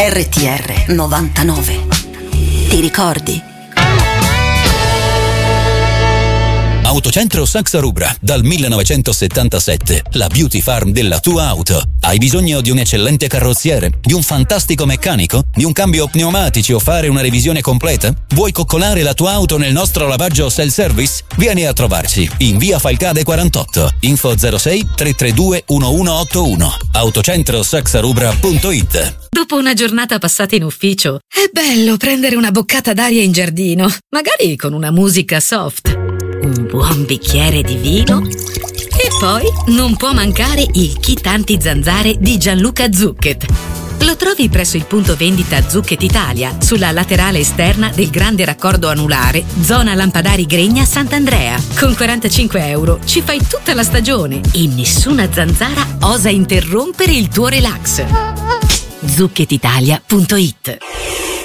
RTR 99. Ti ricordi? Autocentro Saxa Rubra, dal 1977, la beauty farm della tua auto. Hai bisogno di un eccellente carrozziere, di un fantastico meccanico, di un cambio pneumatici o fare una revisione completa? Vuoi coccolare la tua auto nel nostro lavaggio self-service? Vieni a trovarci in via Falcade 48, info 06 332 1181, autocentrosaxarubra.it. Dopo una giornata passata in ufficio, è bello prendere una boccata d'aria in giardino, magari con una musica soft, un buon bicchiere di vino e poi non può mancare il kit anti-zanzare di Gianluca Zucchet. Lo trovi presso il punto vendita Zucchet Italia, sulla laterale esterna del grande raccordo anulare, zona Lampadari Gregna Sant'Andrea. Con 45 euro ci fai tutta la stagione e nessuna zanzara osa interrompere il tuo relax. Zucchetitalia.it.